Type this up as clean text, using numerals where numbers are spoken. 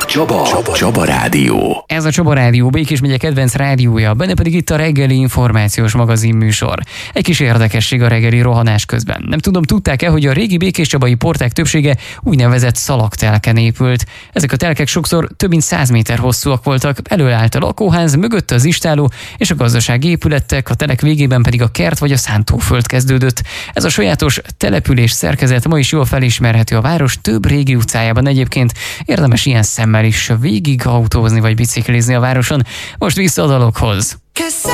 Csaba Rádió. Ez a Csaba Rádió, Békés megye kedvenc rádiója, benne pedig itt a reggeli információs magazin műsor. Egy kis érdekesség a reggeli rohanás közben. Nem tudom, tudták-e, hogy a régi békéscsabai porták többsége úgynevezett szalagtelken épült. Ezek a telkek sokszor több mint 100 méter hosszúak voltak, elől állt a lakóház, mögött az istálló és a gazdasági épületek, a telek végében pedig a kert vagy a szántóföld kezdődött. Ez a sajátos település szerkezet ma is jól felismerhető a város több régi utcájában. Egyébként érdemes ilyen szemmel is végig autózni vagy biciklizni a városon. Most vissza a dalokhoz.